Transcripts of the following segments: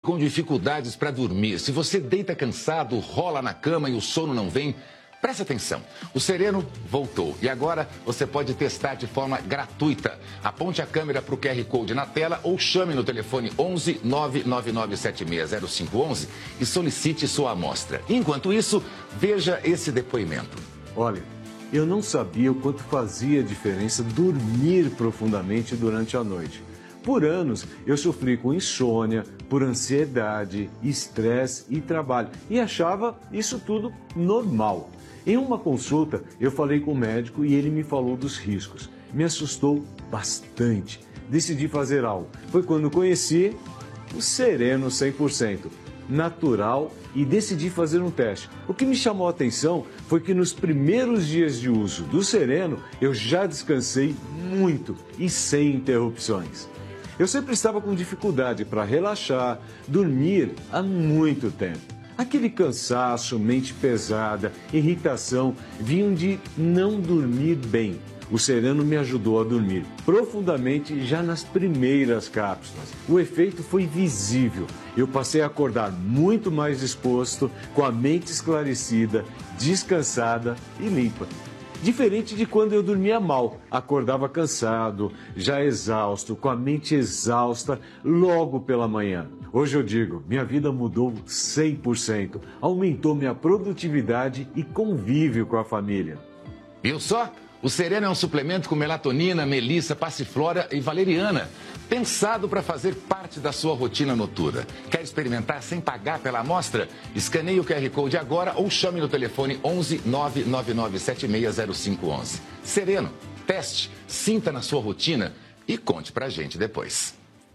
com dificuldades para dormir, se você deita cansado, rola na cama e o sono não vem, preste atenção. O Sereno voltou e agora você pode testar de forma gratuita. Aponte a câmera para o QR Code na tela ou chame no telefone 11 999760511 e solicite sua amostra. Enquanto isso, veja esse depoimento. Olha, eu não sabia o quanto fazia diferença dormir profundamente durante a noite. Por anos, eu sofri com insônia, por ansiedade, estresse e trabalho e achava isso tudo normal. Em uma consulta, eu falei com o médico e ele me falou dos riscos. Me assustou bastante. Decidi fazer algo. Foi quando conheci o Sereno 100%, natural, e decidi fazer um teste. O que me chamou a atenção foi que nos primeiros dias de uso do Sereno, eu já descansei muito e sem interrupções. Eu sempre estava com dificuldade para relaxar, dormir há muito tempo. Aquele cansaço, mente pesada, irritação, vinham de não dormir bem. O Sereno me ajudou a dormir profundamente já nas primeiras cápsulas. O efeito foi visível. Eu passei a acordar muito mais disposto, com a mente esclarecida, descansada e limpa. Diferente de quando eu dormia mal, acordava cansado, já exausto, com a mente exausta logo pela manhã. Hoje eu digo, minha vida mudou 100%, aumentou minha produtividade e convívio com a família. Viu só? O Sereno é um suplemento com melatonina, melissa, passiflora e valeriana, pensado para fazer parte da sua rotina noturna. Quer experimentar sem pagar pela amostra? Escaneie o QR Code agora ou chame no telefone 11 999760511. Sereno, teste, sinta na sua rotina e conte pra gente depois.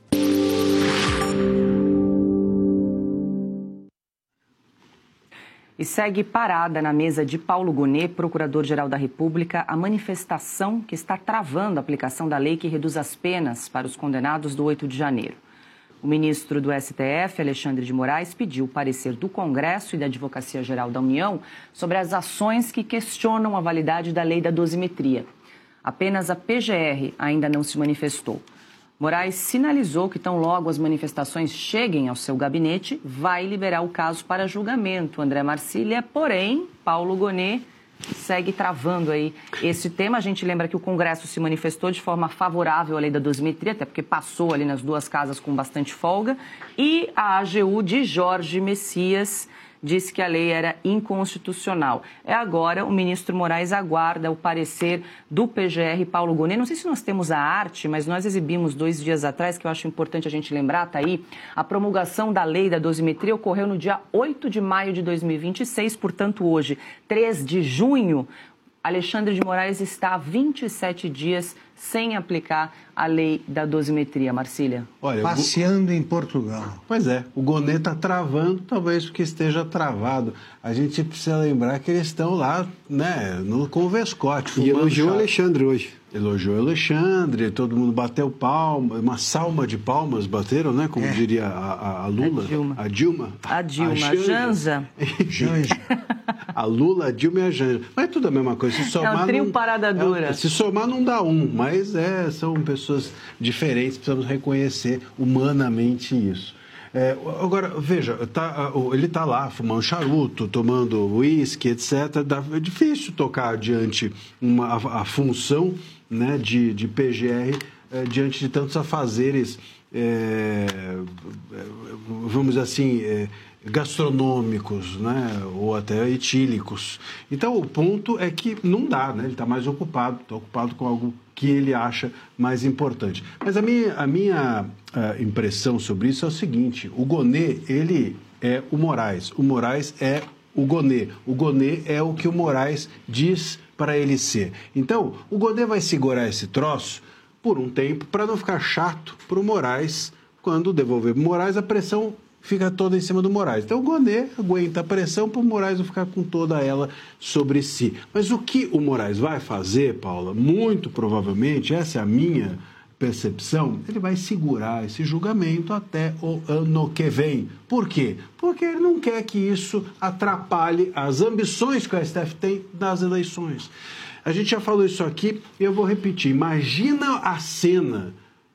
E segue parada na mesa de Paulo Gonet, Procurador-Geral da República, a manifestação que está travando a aplicação da lei que reduz as penas para os condenados do 8 de janeiro. O ministro do STF, Alexandre de Moraes, pediu o parecer do Congresso e da Advocacia-Geral da União sobre as ações que questionam a validade da lei da dosimetria. Apenas a PGR ainda não se manifestou. Moraes sinalizou que tão logo as manifestações cheguem ao seu gabinete, vai liberar o caso para julgamento. André Marcília, porém, Paulo Gonet segue travando aí esse tema. A gente lembra que o Congresso se manifestou de forma favorável à lei da dosimetria, até porque passou ali nas duas casas com bastante folga, e a AGU de Jorge Messias disse que a lei era inconstitucional. Agora o ministro Moraes aguarda o parecer do PGR Paulo Gonet. Não sei se nós temos a arte, mas nós exibimos 2 dias atrás, que eu acho importante a gente lembrar, tá aí, a promulgação da lei da dosimetria ocorreu no dia 8 de maio de 2026, portanto hoje, 3 de junho, Alexandre de Moraes está há 27 dias sem aplicar a lei da dosimetria. Marcília. Olha, passeando em Portugal. Pois é, o Gonet está travando, talvez porque esteja travado. A gente precisa lembrar que eles estão lá, né, com o Vescote. E elogiou o Alexandre hoje. Elogiou o Alexandre, todo mundo bateu palma, uma salma de palmas bateram, né? Como diria a Lula. A Dilma. A Janja. A Lula, a Dilma e a Janja. Mas é tudo a mesma coisa. Se somar, é um trio parada dura. Se somar não dá um, mas são pessoas diferentes, precisamos reconhecer humanamente isso. Agora, veja, ele está lá fumando charuto, tomando uísque, etc. É difícil tocar adiante a função, né, de PGR diante de tantos afazeres, vamos dizer assim, gastronômicos, né, ou até etílicos. Então, o ponto é que não dá, né? Ele está mais ocupado, com algo que ele acha mais importante. Mas a minha impressão sobre isso é o seguinte: o Gonet, ele é o Moraes é o Gonet é o que o Moraes diz para ele ser. Então, o Gonet vai segurar esse troço por um tempo para não ficar chato para o Moraes. Quando devolver para o Moraes, a pressão fica toda em cima do Moraes. Então o Gonet aguenta a pressão para o Moraes não ficar com toda ela sobre si. Mas o que o Moraes vai fazer, Paula, muito provavelmente, essa é a minha percepção, ele vai segurar esse julgamento até o ano que vem. Por quê? Porque ele não quer que isso atrapalhe as ambições que o STF tem das eleições. A gente já falou isso aqui e eu vou repetir. Imagina a cena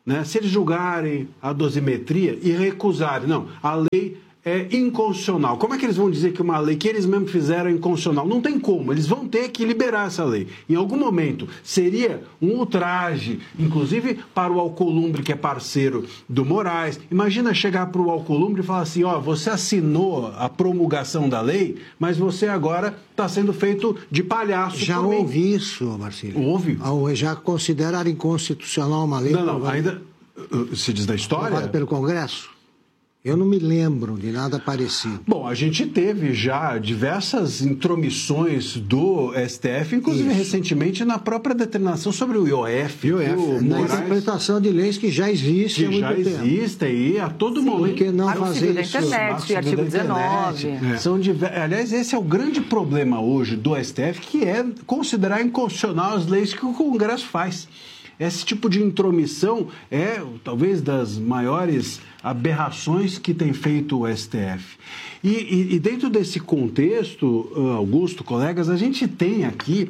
né? Se eles julgarem a dosimetria e recusarem, não, a lei é inconstitucional. Como é que eles vão dizer que uma lei que eles mesmos fizeram é inconstitucional? Não tem como, eles vão ter que liberar essa lei. Em algum momento, seria um ultraje, inclusive para o Alcolumbre, que é parceiro do Moraes. Imagina chegar para o Alcolumbre e falar assim, ó, você assinou a promulgação da lei, mas você agora está sendo feito de palhaço. Já houve isso, Marcílio. Houve? Já consideraram inconstitucional uma lei... Não, ainda... Se diz da história? Aprovada pelo Congresso? Eu não me lembro de nada parecido. Bom, a gente teve já diversas intromissões do STF, inclusive recentemente na própria determinação sobre o IOF. Na interpretação de leis que já existem há muito tempo. Que já existem e a todo momento... Por que não fazer da isso? internet, artigo 19. Aliás, esse é o grande problema hoje do STF, que é considerar inconstitucional as leis que o Congresso faz. Esse tipo de intromissão é talvez das maiores aberrações que tem feito o STF. E dentro desse contexto, Augusto, colegas, a gente tem aqui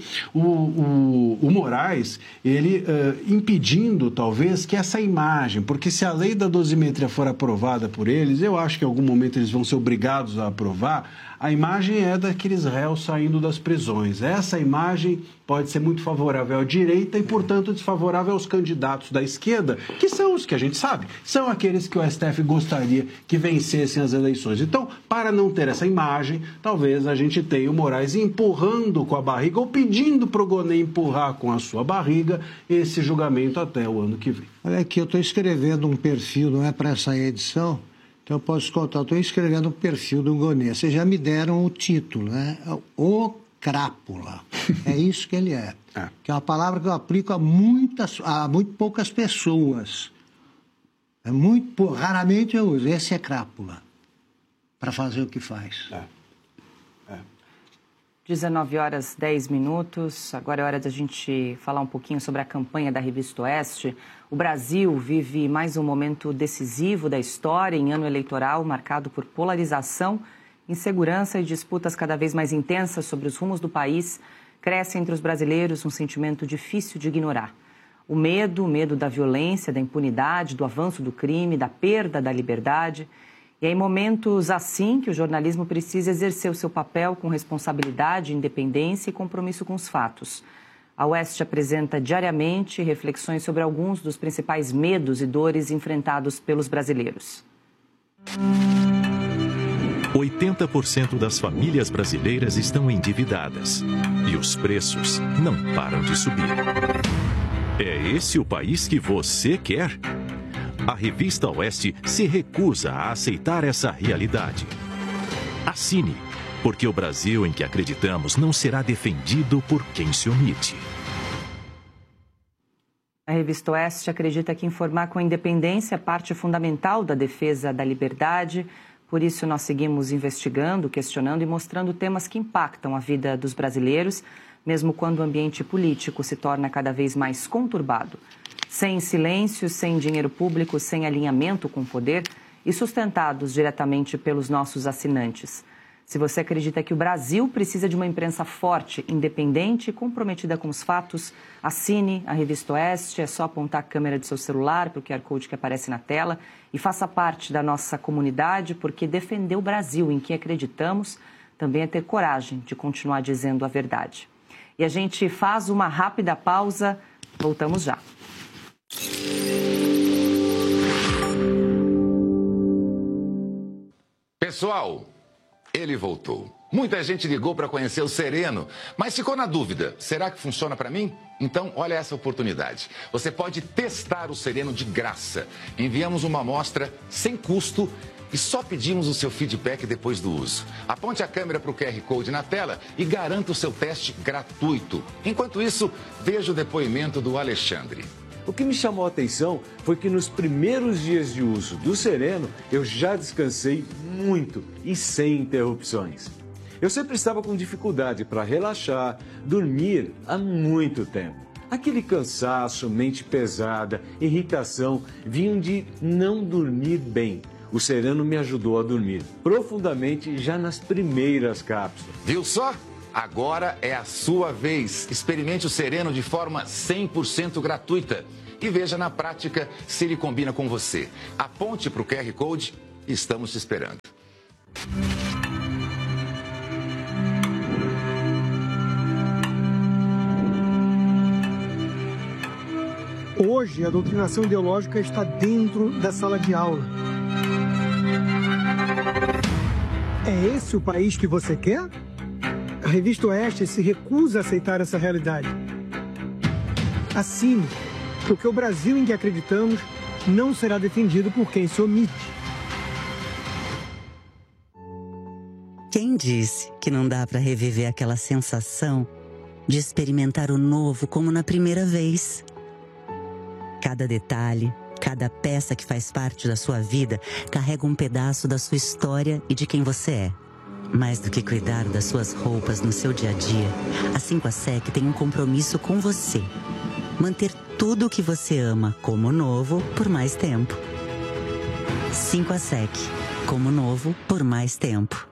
o Moraes, ele impedindo talvez que essa imagem, porque se a lei da dosimetria for aprovada por eles, eu acho que em algum momento eles vão ser obrigados a aprovar, a imagem é daqueles réus saindo das prisões. Essa imagem pode ser muito favorável à direita e, portanto, desfavorável aos candidatos da esquerda, que são os que a gente sabe, são aqueles que o STF gostaria que vencessem as eleições. Então, para não ter essa imagem, talvez a gente tenha o Moraes empurrando com a barriga ou pedindo para o Gonê empurrar com a sua barriga esse julgamento até o ano que vem. Olha aqui, eu estou escrevendo um perfil, não é para essa edição, então eu posso contar, estou escrevendo um perfil do Gonê. Vocês já me deram o título, né? O Crápula. É isso que ele é. Que é uma palavra que eu aplico a muito poucas pessoas. Raramente eu uso. Esse é crápula. Para fazer o que faz. 19h10. Agora é hora da gente falar um pouquinho sobre a campanha da Revista Oeste. O Brasil vive mais um momento decisivo da história em ano eleitoral, marcado por polarização, insegurança e disputas cada vez mais intensas sobre os rumos do país. Cresce entre os brasileiros um sentimento difícil de ignorar. O medo da violência, da impunidade, do avanço do crime, da perda da liberdade. E é em momentos assim que o jornalismo precisa exercer o seu papel com responsabilidade, independência e compromisso com os fatos. A Oeste apresenta diariamente reflexões sobre alguns dos principais medos e dores enfrentados pelos brasileiros. 80% das famílias brasileiras estão endividadas e os preços não param de subir. É esse o país que você quer? A Revista Oeste se recusa a aceitar essa realidade. Assine, porque o Brasil em que acreditamos não será defendido por quem se omite. A Revista Oeste acredita que informar com independência é parte fundamental da defesa da liberdade. Por isso, nós seguimos investigando, questionando e mostrando temas que impactam a vida dos brasileiros, mesmo quando o ambiente político se torna cada vez mais conturbado. Sem silêncio, sem dinheiro público, sem alinhamento com o poder e sustentados diretamente pelos nossos assinantes. Se você acredita que o Brasil precisa de uma imprensa forte, independente e comprometida com os fatos, assine a Revista Oeste. É só apontar a câmera do seu celular para o QR Code que aparece na tela e faça parte da nossa comunidade, porque defender o Brasil em que acreditamos também é ter coragem de continuar dizendo a verdade. E a gente faz uma rápida pausa. Voltamos já. Pessoal, ele voltou. Muita gente ligou para conhecer o Sereno, mas ficou na dúvida. Será que funciona para mim? Então, olha essa oportunidade. Você pode testar o Sereno de graça. Enviamos uma amostra sem custo e só pedimos o seu feedback depois do uso. Aponte a câmera para o QR Code na tela e garanta o seu teste gratuito. Enquanto isso, veja o depoimento do Alexandre. O que me chamou a atenção foi que nos primeiros dias de uso do Sereno, eu já descansei muito e sem interrupções. Eu sempre estava com dificuldade para relaxar, dormir há muito tempo. Aquele cansaço, mente pesada, irritação, vinham de não dormir bem. O Sereno me ajudou a dormir profundamente já nas primeiras cápsulas. Viu só? Agora é a sua vez. Experimente o Sereno de forma 100% gratuita. e veja na prática se ele combina com você. Aponte para o QR Code e estamos te esperando. Hoje, a doutrinação ideológica está dentro da sala de aula. É esse o país que você quer? A revista Oeste se recusa a aceitar essa realidade. Assine, porque o Brasil em que acreditamos não será defendido por quem se omite. Quem disse que não dá para reviver aquela sensação de experimentar o novo como na primeira vez? Cada detalhe, cada peça que faz parte da sua vida carrega um pedaço da sua história e de quem você é. Mais do que cuidar das suas roupas no seu dia a dia, a 5ASEC tem um compromisso com você. Manter tudo o que você ama como novo por mais tempo. 5ASEC, como novo por mais tempo.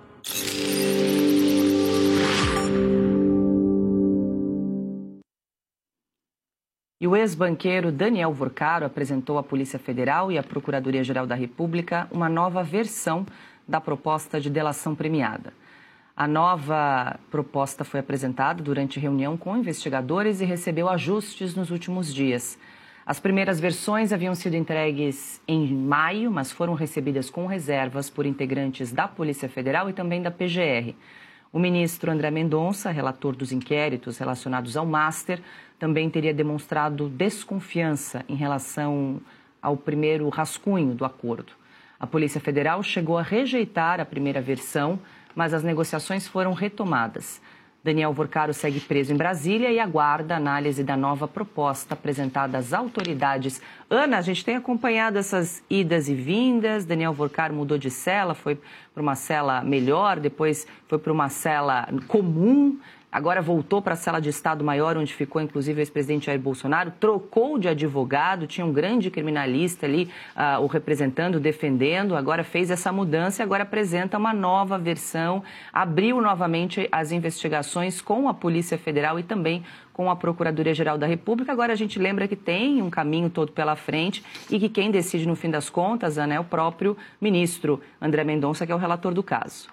E o ex-banqueiro Daniel Vorcaro apresentou à Polícia Federal e à Procuradoria-Geral da República uma nova versão da proposta de delação premiada. A nova proposta foi apresentada durante reunião com investigadores e recebeu ajustes nos últimos dias. As primeiras versões haviam sido entregues em maio, mas foram recebidas com reservas por integrantes da Polícia Federal e também da PGR. O ministro André Mendonça, relator dos inquéritos relacionados ao Master, também teria demonstrado desconfiança em relação ao primeiro rascunho do acordo. A Polícia Federal chegou a rejeitar a primeira versão, mas as negociações foram retomadas. Daniel Vorcaro segue preso em Brasília e aguarda a análise da nova proposta apresentada às autoridades. Ana, a gente tem acompanhado essas idas e vindas. Daniel Vorcaro mudou de cela, foi para uma cela melhor, depois foi para uma cela comum. Agora voltou para a cela de Estado Maior, onde ficou inclusive o ex-presidente Jair Bolsonaro, trocou de advogado, tinha um grande criminalista ali o representando, defendendo, agora fez essa mudança e agora apresenta uma nova versão, abriu novamente as investigações com a Polícia Federal e também com a Procuradoria-Geral da República. Agora a gente lembra que tem um caminho todo pela frente e que quem decide no fim das contas, Ana, é o próprio ministro André Mendonça, que é o relator do caso.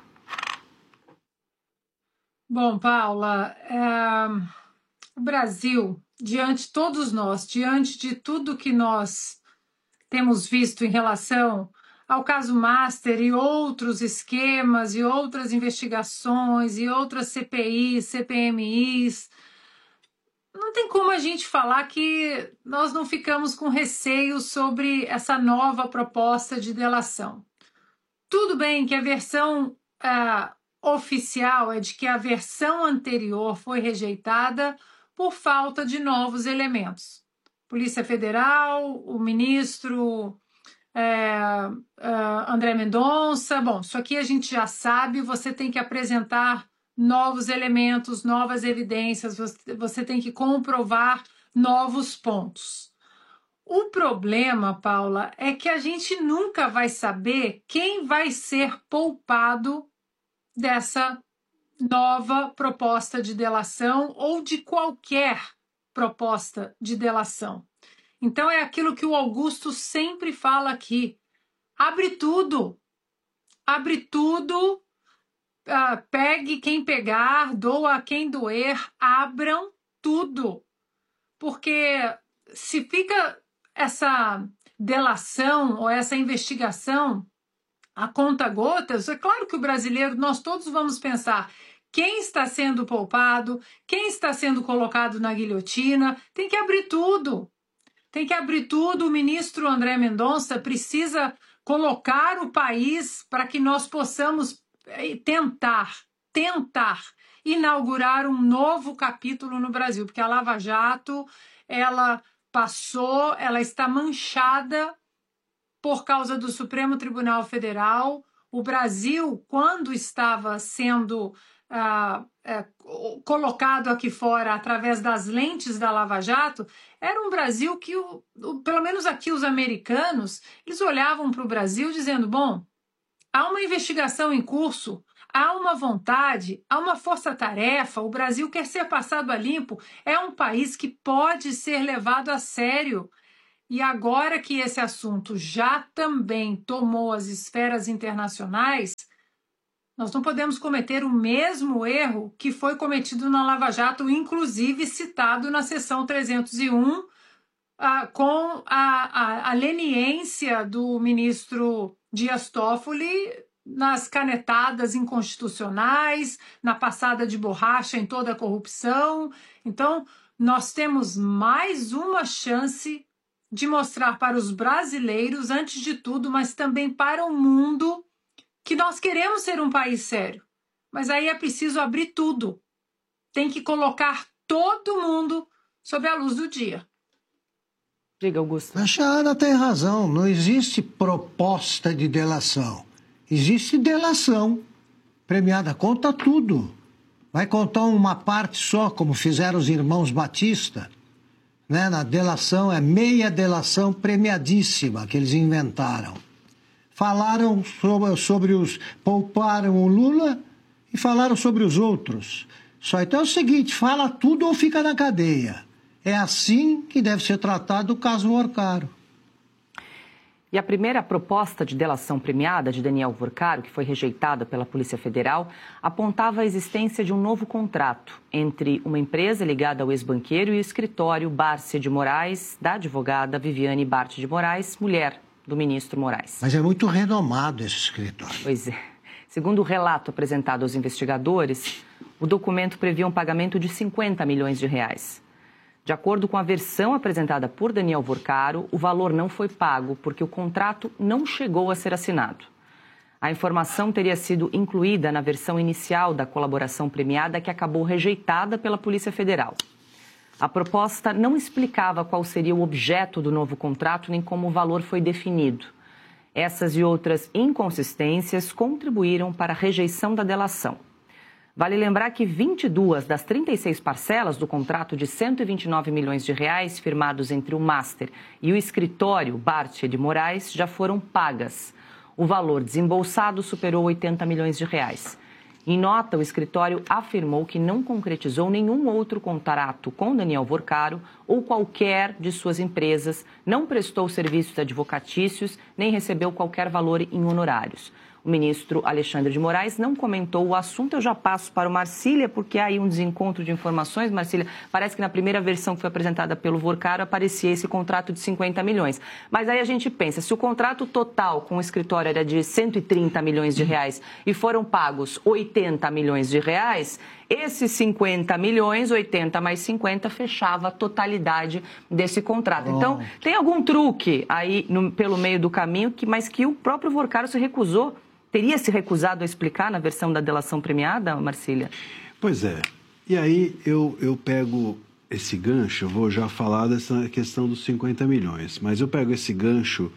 Bom, Paula, o Brasil, todos nós, diante de tudo que nós temos visto em relação ao caso Master e outros esquemas e outras investigações e outras CPIs, CPMIs, não tem como a gente falar que nós não ficamos com receio sobre essa nova proposta de delação. Tudo bem que a versão oficial é de que a versão anterior foi rejeitada por falta de novos elementos. Polícia Federal, o ministro André Mendonça, bom, isso aqui a gente já sabe, você tem que apresentar novos elementos, novas evidências, você tem que comprovar novos pontos. O problema, Paula, é que a gente nunca vai saber quem vai ser poupado dessa nova proposta de delação ou de qualquer proposta de delação. Então é aquilo que o Augusto sempre fala aqui, abre tudo, pegue quem pegar, doa quem doer, abram tudo, porque se fica essa delação ou essa investigação a conta-gotas, é claro que o brasileiro, nós todos vamos pensar quem está sendo poupado, quem está sendo colocado na guilhotina, tem que abrir tudo. Tem que abrir tudo. O ministro André Mendonça precisa colocar o país para que nós possamos tentar inaugurar um novo capítulo no Brasil, porque a Lava Jato, ela está manchada por causa do Supremo Tribunal Federal. O Brasil, quando estava sendo colocado aqui fora através das lentes da Lava Jato, era um Brasil que, pelo menos aqui os americanos, eles olhavam para o Brasil dizendo, bom, há uma investigação em curso, há uma vontade, há uma força-tarefa, o Brasil quer ser passado a limpo, é um país que pode ser levado a sério. E agora que esse assunto já também tomou as esferas internacionais, nós não podemos cometer o mesmo erro que foi cometido na Lava Jato, inclusive citado na seção 301, com a leniência do ministro Dias Toffoli nas canetadas inconstitucionais, na passada de borracha em toda a corrupção. Então, nós temos mais uma chance de mostrar para os brasileiros, antes de tudo, mas também para o mundo, que nós queremos ser um país sério. Mas aí é preciso abrir tudo. Tem que colocar todo mundo sob a luz do dia. Diga, Augusto. A Chara tem razão. Não existe proposta de delação. Existe delação. Premiada conta tudo. Vai contar uma parte só, como fizeram os irmãos Batista. Né? Na delação, é meia delação premiadíssima que eles inventaram. Falaram sobre os... pouparam o Lula e falaram sobre os outros. Só então é o seguinte, fala tudo ou fica na cadeia. É assim que deve ser tratado o caso Vorcaro. E a primeira proposta de delação premiada de Daniel Vorcaro, que foi rejeitada pela Polícia Federal, apontava a existência de um novo contrato entre uma empresa ligada ao ex-banqueiro e o escritório Bárcia de Moraes, da advogada Viviane Bárcia de Moraes, mulher do ministro Moraes. Mas é muito renomado esse escritório. Pois é. Segundo o relato apresentado aos investigadores, o documento previa um pagamento de 50 milhões de reais. De acordo com a versão apresentada por Daniel Vorcaro, o valor não foi pago porque o contrato não chegou a ser assinado. A informação teria sido incluída na versão inicial da colaboração premiada que acabou rejeitada pela Polícia Federal. A proposta não explicava qual seria o objeto do novo contrato nem como o valor foi definido. Essas e outras inconsistências contribuíram para a rejeição da delação. Vale lembrar que 22 das 36 parcelas do contrato de 129 milhões de reais firmados entre o Master e o escritório Bárcia de Moraes já foram pagas. O valor desembolsado superou 80 milhões de reais. Em nota, o escritório afirmou que não concretizou nenhum outro contrato com Daniel Vorcaro ou qualquer de suas empresas, não prestou serviços advocatícios, nem recebeu qualquer valor em honorários. O ministro Alexandre de Moraes não comentou o assunto. Eu já passo para o Marcília, porque há aí um desencontro de informações. Marcília, parece que na primeira versão que foi apresentada pelo Vorcaro aparecia esse contrato de 50 milhões. Mas aí a gente pensa, se o contrato total com o escritório era de 130 milhões de reais e foram pagos 80 milhões de reais, esses 50 milhões, 80 mais 50, fechava a totalidade desse contrato. Então, tem algum truque aí pelo meio do caminho, mas que o próprio Vorcaro se recusou. Teria se recusado a explicar na versão da delação premiada, Marcília? Pois é. E aí eu pego esse gancho, eu vou já falar dessa questão dos 50 milhões, mas eu pego esse gancho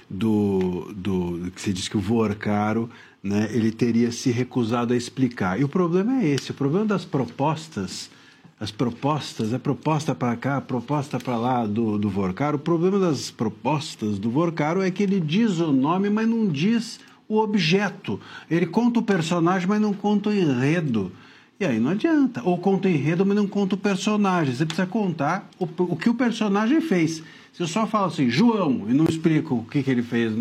do que você diz que o Vorcaro, né, ele teria se recusado a explicar. E o problema é esse, o problema das propostas, as propostas, a proposta para cá, a proposta para lá do Vorcaro, o problema das propostas do Vorcaro é que ele diz o nome, mas não diz o objeto. Ele conta o personagem, mas não conta o enredo. E aí não adianta. Ou conta o enredo, mas não conta o personagem. Você precisa contar o que o personagem fez. Se eu só falo assim, João, e não explico o que ele fez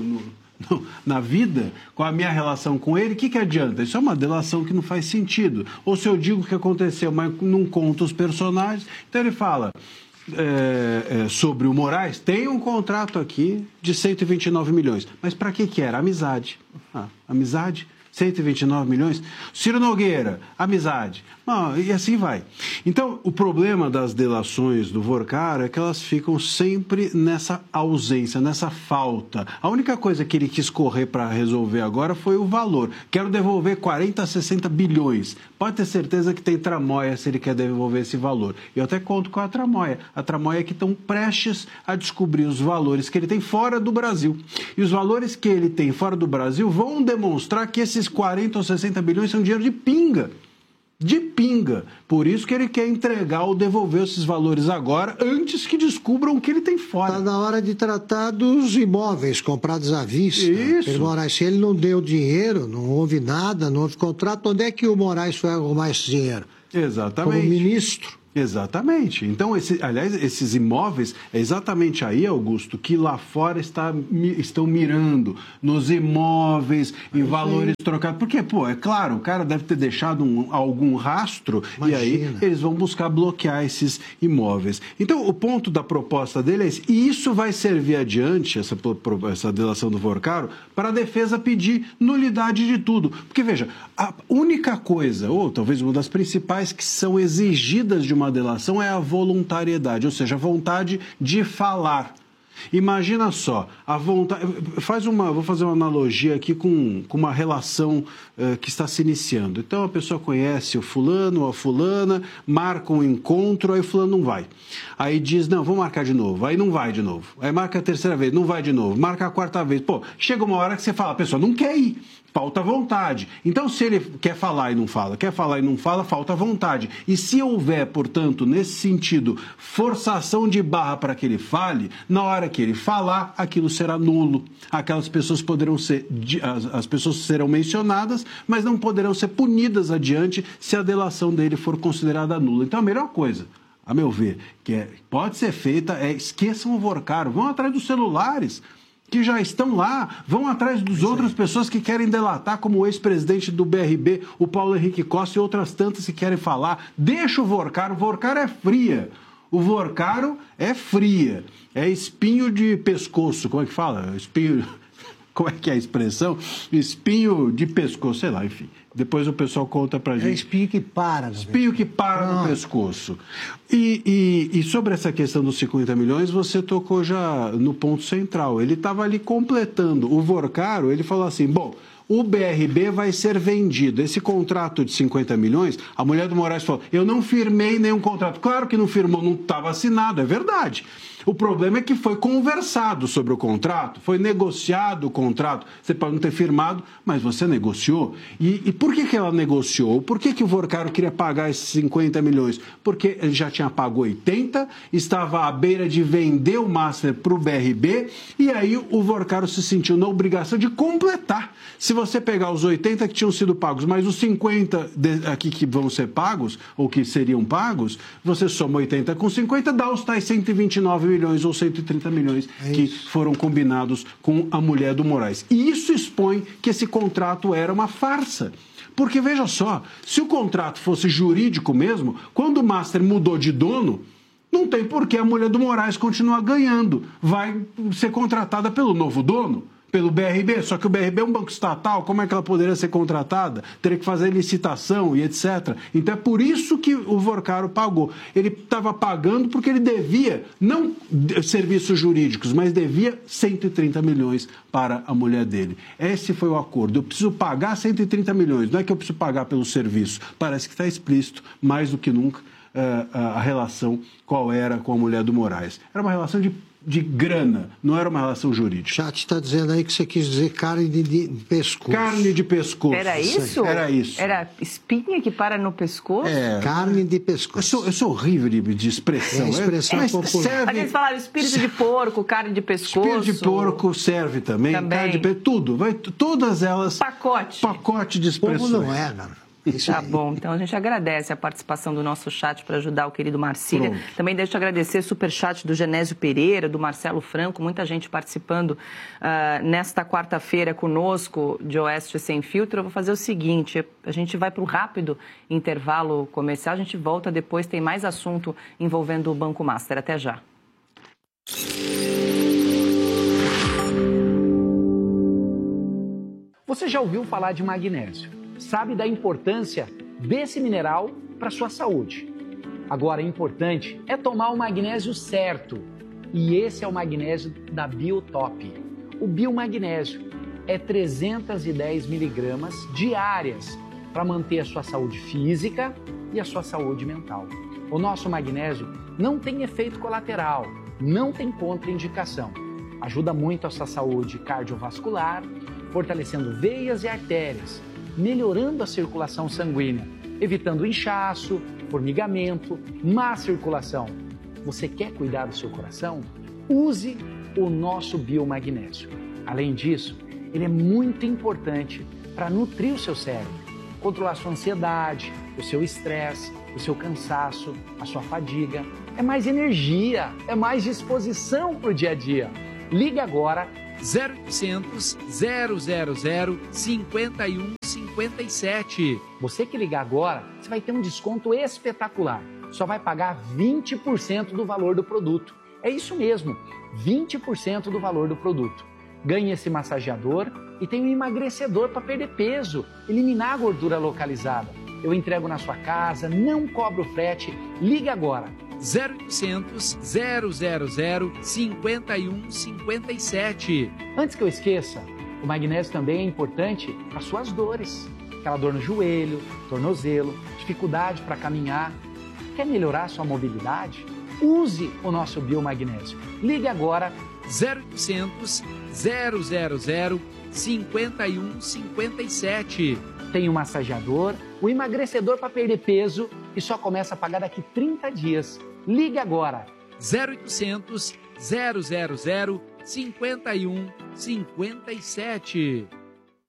na vida, qual a minha relação com ele, o que adianta? Isso é uma delação que não faz sentido. Ou se eu digo o que aconteceu, mas não conto os personagens, então ele fala... sobre o Moraes, tem um contrato aqui de 129 milhões. Mas para que era? Amizade. Amizade? 129 milhões? Ciro Nogueira, amizade. E assim vai. Então, o problema das delações do Vorcaro é que elas ficam sempre nessa ausência, nessa falta. A única coisa que ele quis correr para resolver agora foi o valor. Quero devolver 40 a 60 bilhões. Pode ter certeza que tem tramóia se ele quer devolver esse valor. Eu até conto com a tramóia. A tramóia é que estão prestes a descobrir os valores que ele tem fora do Brasil. E os valores que ele tem fora do Brasil vão demonstrar que esses 40 ou 60 bilhões são dinheiro de pinga. De pinga. Por isso que ele quer entregar ou devolver esses valores agora, antes que descubram o que ele tem fora. Está na hora de tratar dos imóveis comprados à vista. Isso. Moraes, se ele não deu dinheiro, não houve nada, não houve contrato, onde é que o Moraes foi arrumar esse dinheiro? Exatamente. Como ministro. Exatamente. Então, aliás, esses imóveis, é exatamente aí, Augusto, que lá fora estão mirando nos imóveis, em valores trocados. Porque, é claro, o cara deve ter deixado algum rastro. Imagina. E aí eles vão buscar bloquear esses imóveis. Então, o ponto da proposta dele é esse. E isso vai servir adiante, essa delação do Vorcaro, para a defesa pedir nulidade de tudo. Porque, veja, a única coisa, ou talvez uma das principais que são exigidas de uma delação é a voluntariedade, ou seja, a vontade de falar. Imagina só, a vontade. Vou fazer uma analogia aqui com uma relação que está se iniciando. Então a pessoa conhece o fulano ou a fulana, marca um encontro, aí o fulano não vai. Aí diz, não, vou marcar de novo. Aí não vai de novo. Aí marca a terceira vez, não vai de novo. Marca a quarta vez. Chega uma hora que você fala, a pessoa não quer ir. Falta vontade. Então, se ele quer falar e não fala, falta vontade. E se houver, portanto, nesse sentido, forçação de barra para que ele fale, na hora que ele falar, aquilo será nulo. Aquelas pessoas as pessoas serão mencionadas, mas não poderão ser punidas adiante se a delação dele for considerada nula. Então, a melhor coisa, a meu ver, que pode ser feita esqueçam o Vorcaro, vão atrás dos celulares que já estão lá, vão atrás das outras pessoas que querem delatar, como o ex-presidente do BRB, o Paulo Henrique Costa e outras tantas que querem falar. Deixa o Vorcaro é fria. O Vorcaro é fria. É espinho de pescoço, como é que fala? Como é que é a expressão? Espinho de pescoço, sei lá, enfim. Depois o pessoal conta pra gente. É espinho que para. Espinho que para no pescoço. E sobre essa questão dos 50 milhões, você tocou já no ponto central. Ele estava ali completando. O Vorcaro, ele falou assim, o BRB vai ser vendido. Esse contrato de 50 milhões, a mulher do Moraes falou, eu não firmei nenhum contrato. Claro que não firmou, não estava assinado, é verdade. O problema é que foi conversado sobre o contrato, foi negociado o contrato. Você pode não ter firmado, mas você negociou. E por que ela negociou? Por que o Vorcaro queria pagar esses 50 milhões? Porque ele já tinha pago 80, estava à beira de vender o Master para o BRB, e aí o Vorcaro se sentiu na obrigação de completar. Se você pegar os 80 que tinham sido pagos, mais os 50 aqui que vão ser pagos, ou que seriam pagos, você soma 80 com 50, dá os tais 129 milhões ou 130 milhões que foram combinados com a mulher do Moraes. E isso expõe que esse contrato era uma farsa. Porque, veja só, se o contrato fosse jurídico mesmo, quando o Master mudou de dono, não tem por que a mulher do Moraes continuar ganhando. Vai ser contratada pelo novo dono, pelo BRB, só que o BRB é um banco estatal, como é que ela poderia ser contratada? Teria que fazer licitação e etc. Então é por isso que o Vorcaro pagou. Ele estava pagando porque ele devia, não serviços jurídicos, mas devia 130 milhões para a mulher dele. Esse foi o acordo. Eu preciso pagar 130 milhões, não é que eu preciso pagar pelo serviço. Parece que está explícito, mais do que nunca, a relação qual era com a mulher do Moraes. Era uma relação de grana, não era uma relação jurídica. O chat está dizendo aí que você quis dizer carne de pescoço. Carne de pescoço. Era isso? Era isso. Era espinha que para no pescoço? Carne de pescoço. Eu sou horrível de expressão. Expressão popular. Eles falaram espírito de porco, carne de pescoço. Espírito de porco serve também. Carne de pescoço, tudo. Todas elas. Pacote de expressões. Como não é, não? Tá bom, então a gente agradece a participação do nosso chat para ajudar o querido Marcília. Pronto. Também deixo de agradecer o superchat do Genésio Pereira, do Marcelo Franco, muita gente participando nesta quarta-feira conosco de Oeste Sem Filtro. Eu vou fazer o seguinte, a gente vai para o rápido intervalo comercial, a gente volta depois, tem mais assunto envolvendo o Banco Master. Até já. Você já ouviu falar de magnésio? Sabe da importância desse mineral para a sua saúde. Agora, o importante é tomar o magnésio certo. E esse é o magnésio da Biotop. O biomagnésio é 310 miligramas diárias para manter a sua saúde física e a sua saúde mental. O nosso magnésio não tem efeito colateral, não tem contraindicação. Ajuda muito a sua saúde cardiovascular, fortalecendo veias e artérias, melhorando a circulação sanguínea, evitando inchaço, formigamento, má circulação. Você quer cuidar do seu coração? Use o nosso biomagnésio. Além disso, ele é muito importante para nutrir o seu cérebro. controlar a sua ansiedade, o seu estresse, o seu cansaço, a sua fadiga. É mais energia, é mais disposição para o dia a dia. Ligue agora 0800 000 5157. Você que ligar agora, você vai ter um desconto espetacular. Só vai pagar 20% do valor do produto. É isso mesmo, 20% do valor do produto. Ganhe esse massageador e tem um emagrecedor para perder peso, eliminar a gordura localizada. Eu entrego na sua casa, não cobro frete. Ligue agora. 0800 000 5157. Antes que eu esqueça, o magnésio também é importante para suas dores. Aquela dor no joelho, tornozelo, dificuldade para caminhar. Quer melhorar a sua mobilidade? Use o nosso biomagnésio. Ligue agora 0800 000 5157. Tem o massageador, o emagrecedor para perder peso e só começa a pagar daqui 30 dias. Ligue agora. 0800 000 5157.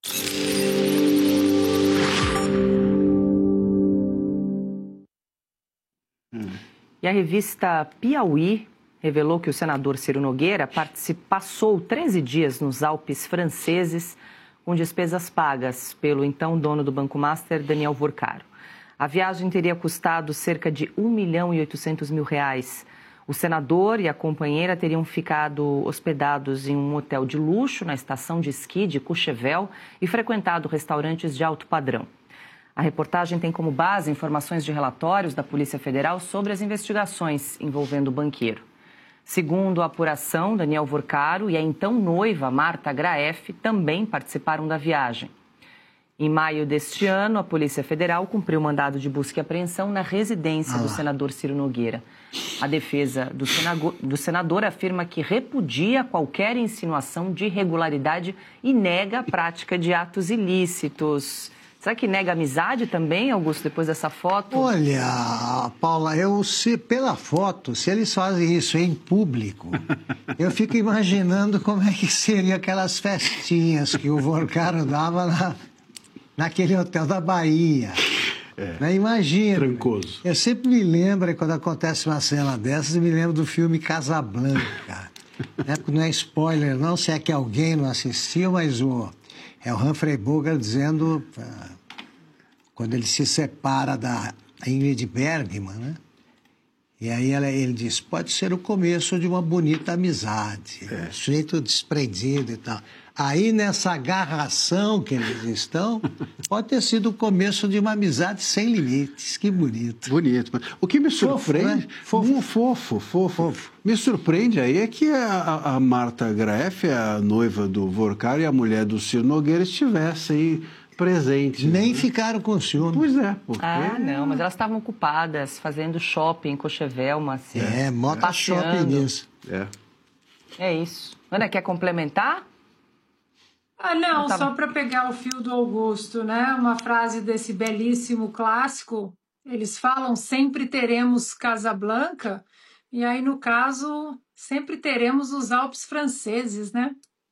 E a revista Piauí revelou que o senador Ciro Nogueira passou 13 dias nos Alpes franceses com despesas pagas pelo então dono do Banco Master, Daniel Vorcaro. A viagem teria custado cerca de R$1.800.000. O senador e a companheira teriam ficado hospedados em um hotel de luxo na estação de esqui de Courchevel e frequentado restaurantes de alto padrão. A reportagem tem como base informações de relatórios da Polícia Federal sobre as investigações envolvendo o banqueiro. Segundo a apuração, Daniel Vorcaro e a então noiva Marta Graeff também participaram da viagem. Em maio deste ano, a Polícia Federal cumpriu mandado de busca e apreensão na residência do senador Ciro Nogueira. A defesa do senador afirma que repudia qualquer insinuação de irregularidade e nega a prática de atos ilícitos. Será que nega amizade também, Augusto, depois dessa foto? Olha, Paula, pela foto, se eles fazem isso em público, eu fico imaginando como é que seriam aquelas festinhas que o Vorcaro dava naquele hotel da Bahia. Imagina. Trancoso. Eu sempre me lembro, quando acontece uma cena dessas, eu me lembro do filme Casablanca. Não é spoiler, não, se é que alguém não assistiu, mas é o Humphrey Bogart dizendo, quando ele se separa da Ingrid Bergman, né? E aí ele diz, pode ser o começo de uma bonita amizade, um sujeito desprendido e tal. Aí, nessa agarração que eles estão, pode ter sido o começo de uma amizade sem limites. Que bonito. Bonito. O que me surpreende... Fofo. Me surpreende aí é que a Marta Graeff, a noiva do Vorcaro, e a mulher do Ciro Nogueira estivessem presentes. Nem ficaram com ciúme. Pois é. Porque... não, mas elas estavam ocupadas fazendo shopping em Courchevel, mota shopping nisso. É isso. Ana, quer complementar? Não, só para pegar o fio do Augusto, né? Uma frase desse belíssimo clássico, eles falam sempre teremos Casablanca, e aí, no caso, sempre teremos os Alpes franceses, né?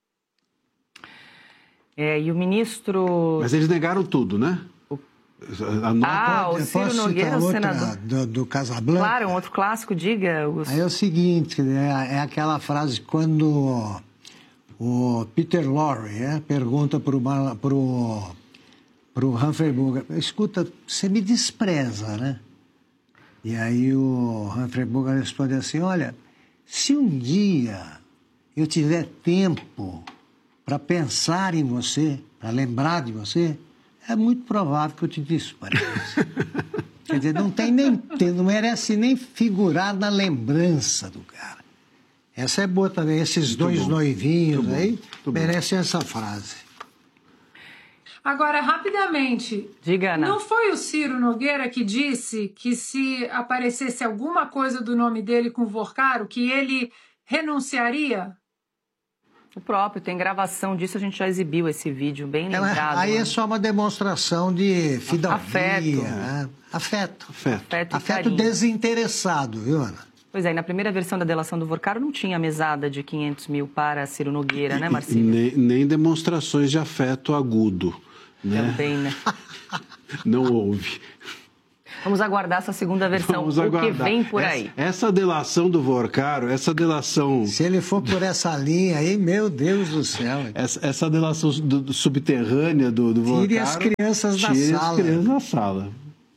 E o ministro... Mas eles negaram tudo, né? o Ciro Nogueira, o senador... Do Casablanca? Claro, um outro clássico, diga, Augusto. Aí é o seguinte, é aquela frase quando... O Peter Lorre pergunta para o Humphrey Bogart, escuta, você me despreza, né? E aí o Humphrey Bogart responde assim, olha, se um dia eu tiver tempo para pensar em você, para lembrar de você, é muito provável que eu te despreze. Quer dizer, não merece nem figurar na lembrança do cara. Essa é boa também, esses dois noivinhos aí merecem essa frase. Agora, rapidamente, diga, Ana. Não foi o Ciro Nogueira que disse que se aparecesse alguma coisa do nome dele com o Vorcaro, que ele renunciaria? O próprio, tem gravação disso, a gente já exibiu esse vídeo, bem lembrado. Aí é só uma demonstração de fidelidade. Afeto. Afeto desinteressado, viu, Ana? Pois é, e na primeira versão da delação do Vorcaro não tinha mesada de 500 mil para Ciro Nogueira, né, Marcílio? Nem demonstrações de afeto agudo. Também, né? Não houve. Vamos aguardar essa segunda versão, o que vem por aí. Essa delação do Vorcaro, essa delação... Se ele for por essa linha aí, meu Deus do céu. Essa delação subterrânea do Vorcaro... Tire as crianças da sala. As crianças da sala.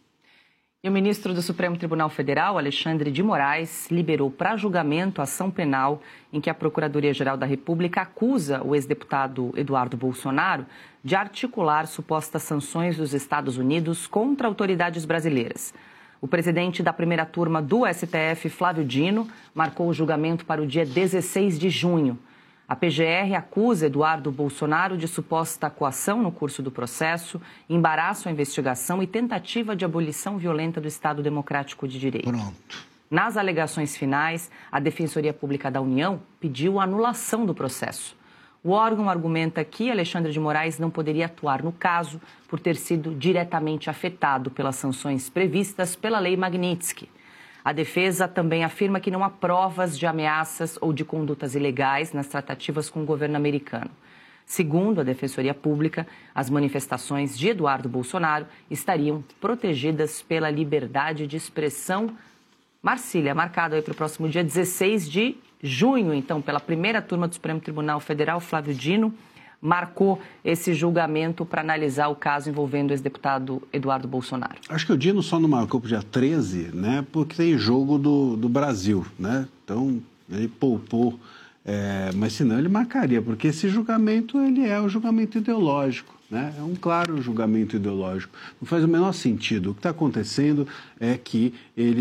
E o ministro do Supremo Tribunal Federal, Alexandre de Moraes, liberou para julgamento a ação penal em que a Procuradoria-Geral da República acusa o ex-deputado Eduardo Bolsonaro de articular supostas sanções dos Estados Unidos contra autoridades brasileiras. O presidente da primeira turma do STF, Flávio Dino, marcou o julgamento para o dia 16 de junho. A PGR acusa Eduardo Bolsonaro de suposta coação no curso do processo, embaraço à investigação e tentativa de abolição violenta do Estado Democrático de Direito. Pronto. Nas alegações finais, a Defensoria Pública da União pediu a anulação do processo. O órgão argumenta que Alexandre de Moraes não poderia atuar no caso por ter sido diretamente afetado pelas sanções previstas pela Lei Magnitsky. A defesa também afirma que não há provas de ameaças ou de condutas ilegais nas tratativas com o governo americano. Segundo a Defensoria Pública, as manifestações de Eduardo Bolsonaro estariam protegidas pela liberdade de expressão. Marcília, marcado aí para o próximo dia 16 de junho, então, pela primeira turma do Supremo Tribunal Federal, Flávio Dino marcou esse julgamento para analisar o caso envolvendo o ex-deputado Eduardo Bolsonaro. Acho que o Dino só não marcou para o dia 13, né, porque tem jogo do Brasil, né? Então, ele poupou, mas senão ele marcaria, porque esse julgamento, ele é um julgamento ideológico, né? É um claro julgamento ideológico. Não faz o menor sentido. O que está acontecendo é que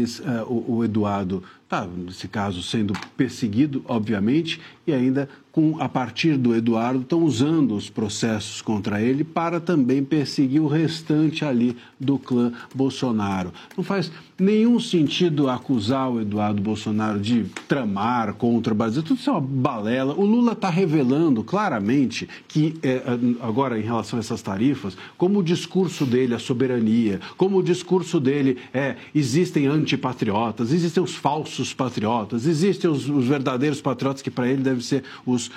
o Eduardo está, nesse caso, sendo perseguido, obviamente, e ainda, a partir do Eduardo, estão usando os processos contra ele para também perseguir o restante ali do clã Bolsonaro. Não faz nenhum sentido acusar o Eduardo Bolsonaro de tramar contra o Brasil. Tudo isso é uma balela. O Lula está revelando claramente que, agora, em relação a essas tarifas, como o discurso dele, a soberania, como o discurso dele existem antipatriotas, existem os falsos patriotas, existem os verdadeiros patriotas que para ele devem ser os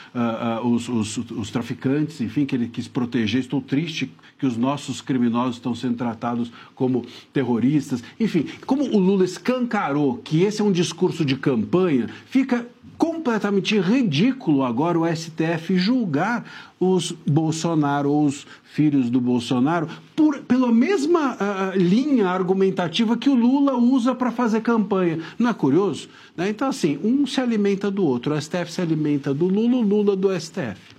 traficantes, enfim, que ele quis proteger. Estou triste que os nossos criminosos estão sendo tratados como terroristas. Enfim, como o Lula escancarou que esse é um discurso de campanha, fica completamente ridículo agora o STF julgar os Bolsonaro ou os filhos do Bolsonaro pela mesma linha argumentativa que o Lula usa para fazer campanha. Não é curioso? Né? Então, assim, um se alimenta do outro. O STF se alimenta do Lula, o Lula do STF.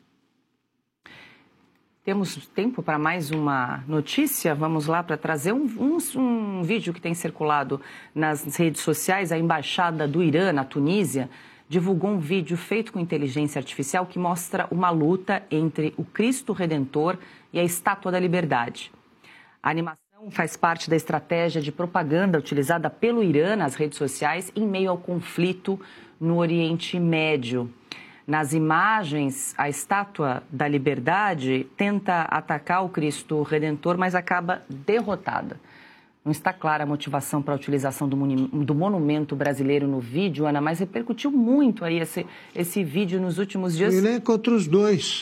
Temos tempo para mais uma notícia. Vamos lá para trazer um vídeo que tem circulado nas redes sociais. A Embaixada do Irã, na Tunísia, divulgou um vídeo feito com inteligência artificial que mostra uma luta entre o Cristo Redentor e a Estátua da Liberdade. A animação faz parte da estratégia de propaganda utilizada pelo Irã nas redes sociais em meio ao conflito no Oriente Médio. Nas imagens, a Estátua da Liberdade tenta atacar o Cristo Redentor, mas acaba derrotada. Não está clara a motivação para a utilização do monumento brasileiro no vídeo, Ana, mas repercutiu muito aí esse vídeo nos últimos dias. E nem contra os dois.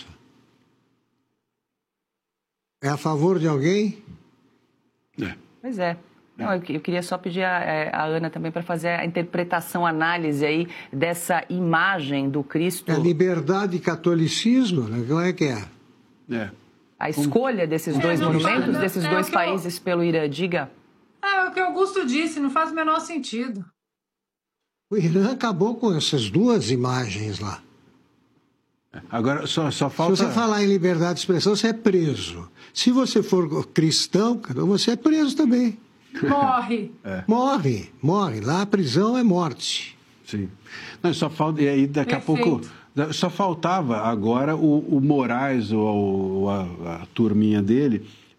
É a favor de alguém? Pois é. Não, eu queria só pedir a Ana também para fazer a interpretação, a análise aí dessa imagem do Cristo. É liberdade e catolicismo, né? Como é que é? A escolha desses dois monumentos, desses dois países pelo Irã, diga. É o que Augusto disse, não faz o menor sentido. O Irã acabou com essas duas imagens lá. Agora, só falta... Se você falar em liberdade de expressão, você é preso. Se você for cristão, você é preso também. Morre. Morre. Lá a prisão é morte. Sim. Não, só falta... E aí, daqui a pouco... Só faltava agora o Moraes ou a turminha dele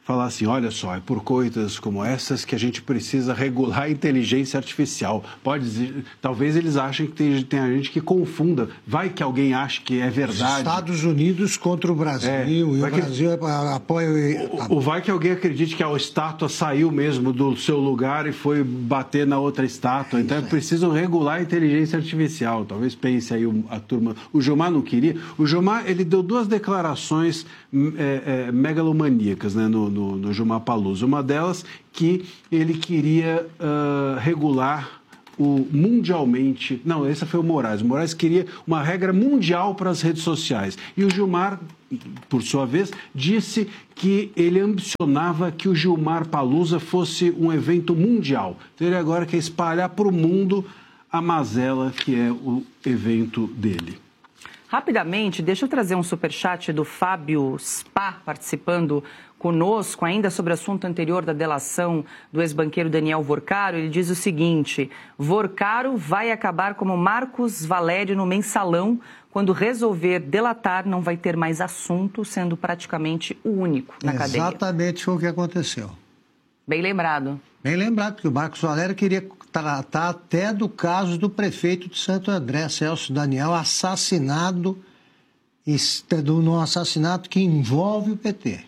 falar assim, olha só, é por coisas como essas que a gente precisa regular a inteligência artificial. Pode dizer, talvez eles achem que tem a gente que confunda. Vai que alguém ache que é verdade. Os Estados Unidos contra o Brasil, e o Brasil apoia... Ou vai que alguém acredite que a estátua saiu mesmo do seu lugar e foi bater na outra estátua. Então, precisam regular a inteligência artificial. Talvez pense aí a turma... O Gilmar não queria. O Gilmar, ele deu 2 declarações megalomaníacas, né, no Gilmar Palusa. Uma delas que ele queria regular mundialmente... Não, essa foi o Moraes. O Moraes queria uma regra mundial para as redes sociais. E o Gilmar, por sua vez, disse que ele ambicionava que o Gilmar Palusa fosse um evento mundial. Então ele agora quer espalhar para o mundo a mazela que é o evento dele. Rapidamente, deixa eu trazer um superchat do Fábio Spa participando conosco, ainda sobre o assunto anterior da delação do ex-banqueiro Daniel Vorcaro. Ele diz o seguinte: Vorcaro vai acabar como Marcos Valério no Mensalão. Quando resolver delatar, não vai ter mais assunto, sendo praticamente o único na cadeia. Exatamente foi o que aconteceu. Bem lembrado. Bem lembrado, porque o Marcos Valério queria tratar até do caso do prefeito de Santo André, Celso Daniel, assassinado, num assassinato que envolve o PT.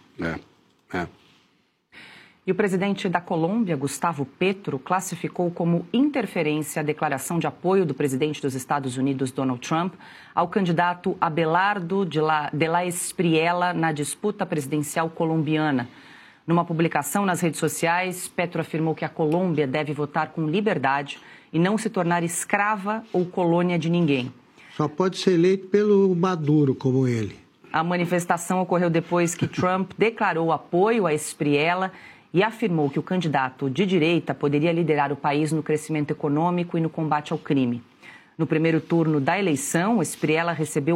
E o presidente da Colômbia, Gustavo Petro, classificou como interferência a declaração de apoio do presidente dos Estados Unidos, Donald Trump, ao candidato Abelardo de la Espriella na disputa presidencial colombiana. Numa publicação nas redes sociais, Petro afirmou que a Colômbia deve votar com liberdade e não se tornar escrava ou colônia de ninguém. Só pode ser eleito pelo Maduro, como ele. A manifestação ocorreu depois que Trump declarou apoio a Espriella e afirmou que o candidato de direita poderia liderar o país no crescimento econômico e no combate ao crime. No primeiro turno da eleição, Espriella recebeu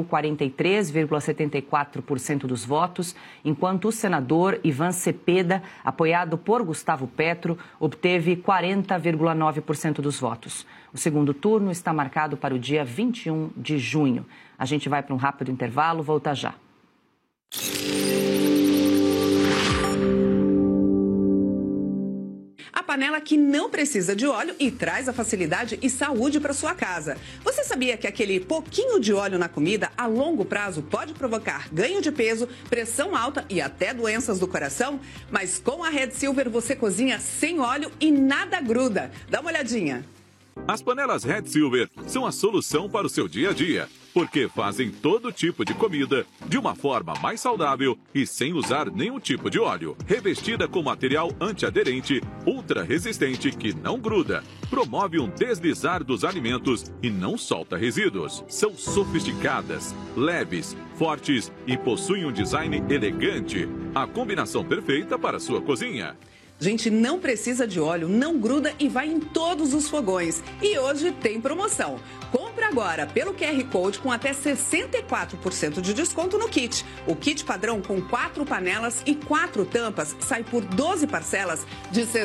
43,74% dos votos, enquanto o senador Ivan Cepeda, apoiado por Gustavo Petro, obteve 40,9% dos votos. O segundo turno está marcado para o dia 21 de junho. A gente vai para um rápido intervalo, volta já. A panela que não precisa de óleo e traz a facilidade e saúde para sua casa. Você sabia que aquele pouquinho de óleo na comida, a longo prazo, pode provocar ganho de peso, pressão alta e até doenças do coração? Mas com a Red Silver você cozinha sem óleo e nada gruda. Dá uma olhadinha. As panelas Red Silver são a solução para o seu dia a dia, porque fazem todo tipo de comida de uma forma mais saudável e sem usar nenhum tipo de óleo. Revestida com material antiaderente, ultra resistente que não gruda, promove um deslizar dos alimentos e não solta resíduos. São sofisticadas, leves, fortes e possuem um design elegante. A combinação perfeita para a sua cozinha. Gente, não precisa de óleo, não gruda e vai em todos os fogões. E hoje tem promoção. Compre agora pelo QR Code com até 64% de desconto no kit. O kit padrão com 4 panelas e 4 tampas sai por 12 parcelas de R$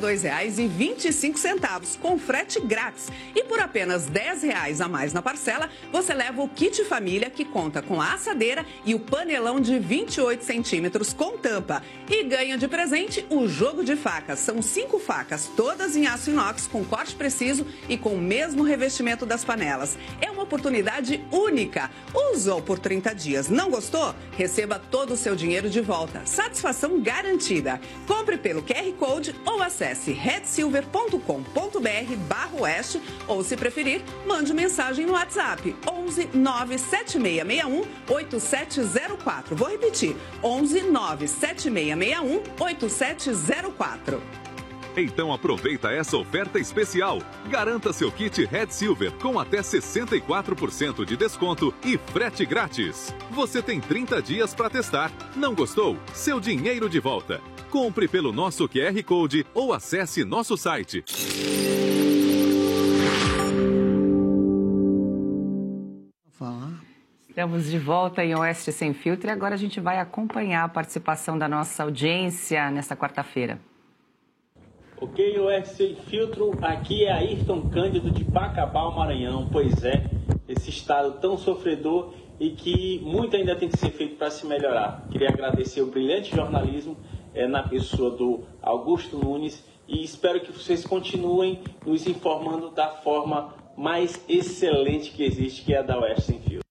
62,25 com frete grátis. E por apenas R$ 10 a mais na parcela, você leva o kit família que conta com a assadeira e o panelão de 28 centímetros com tampa. E ganha de presente o jogo de facas. São 5 facas, todas em aço inox com corte preciso e com o mesmo revestimento das panelas. É uma oportunidade única. Usou por 30 dias, não gostou? Receba todo o seu dinheiro de volta. Satisfação garantida. Compre pelo QR Code ou acesse redsilver.com.br/oeste ou, se preferir, mande mensagem no WhatsApp 11 97661 8704. Vou repetir, 11 97661 8704. Então aproveita essa oferta especial. Garanta seu kit Red Silver com até 64% de desconto e frete grátis. Você tem 30 dias para testar. Não gostou? Seu dinheiro de volta. Compre pelo nosso QR Code ou acesse nosso site. Estamos de volta em Oeste Sem Filtro e agora a gente vai acompanhar a participação da nossa audiência nesta quarta-feira. Ok, Oeste Sem Filtro, aqui é Ayrton Cândido de Bacabal, Maranhão. Pois é, esse estado tão sofredor e que muito ainda tem que ser feito para se melhorar. Queria agradecer o brilhante jornalismo na pessoa do Augusto Nunes, e espero que vocês continuem nos informando da forma mais excelente que existe, que é a da Oeste Sem Filtro.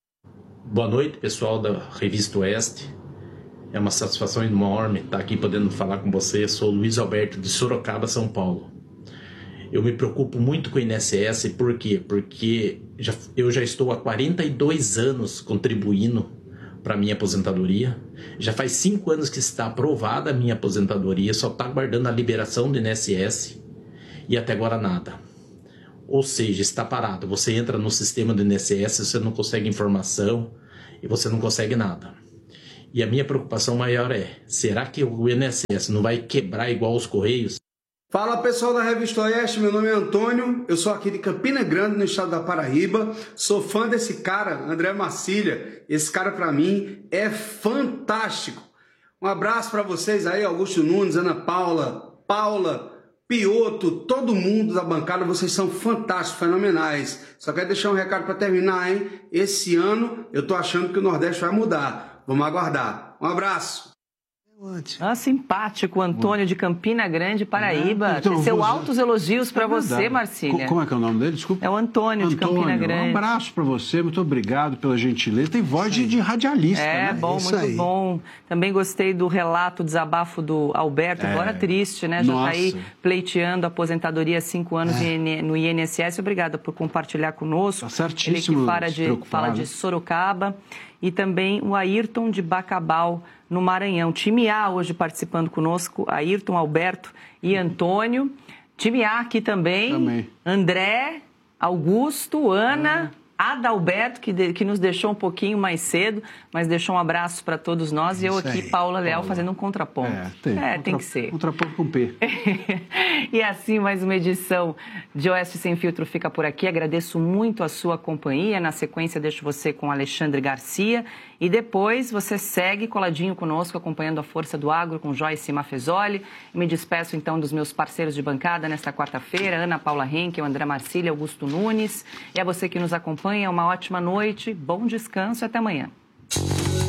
Boa noite, pessoal da Revista Oeste. É uma satisfação enorme estar aqui podendo falar com você. Sou Luiz Alberto, de Sorocaba, São Paulo. Eu me preocupo muito com o INSS, por quê? Porque eu já estou há 42 anos contribuindo para a minha aposentadoria. Já faz 5 anos que está aprovada a minha aposentadoria, só está aguardando a liberação do INSS e até agora nada. Ou seja, está parado. Você entra no sistema do INSS, você não consegue informação e você não consegue nada. E a minha preocupação maior é, será que o INSS não vai quebrar igual os Correios? Fala pessoal da Revista Oeste, meu nome é Antônio, eu sou aqui de Campina Grande, no estado da Paraíba, sou fã desse cara, André Marcília, esse cara pra mim é fantástico. Um abraço pra vocês aí, Augusto Nunes, Ana Paula, Pioto, todo mundo da bancada, vocês são fantásticos, fenomenais. Só quero deixar um recado pra terminar, hein? Esse ano eu tô achando que o Nordeste vai mudar, vamos aguardar. Um abraço. Simpático, Antônio de Campina Grande, Paraíba. Teceu altos elogios para você, Marcília. Como é que é o nome dele? Desculpa. É o Antônio de Campina Grande. Um abraço para você, muito obrigado pela gentileza. Tem voz de radialista, né? Bom, isso muito aí. Bom. Também gostei do relato, desabafo do Alberto, agora triste, né? Já está aí pleiteando a aposentadoria há 5 anos no INSS. Obrigada por compartilhar conosco. Tá certíssimo. Ele que fala de Sorocaba. E também o Ayrton de Bacabal, no Maranhão. Time A hoje participando conosco, Ayrton, Alberto e Antônio. Time A aqui também. André, Augusto, Ana, Adalberto, que nos deixou um pouquinho mais cedo, mas deixou um abraço para todos nós. E eu aqui, Paula Leal, fazendo um contraponto. Tem que ser. Contraponto com P. E assim, mais uma edição de Oeste Sem Filtro fica por aqui. Agradeço muito a sua companhia. Na sequência, deixo você com Alexandre Garcia. E depois você segue coladinho conosco, acompanhando a Força do Agro com Joyce Mafezoli. Me despeço, então, dos meus parceiros de bancada nesta quarta-feira, Ana Paula Henkel, André Marcília, Augusto Nunes. E a você que nos acompanha, uma ótima noite, bom descanso e até amanhã.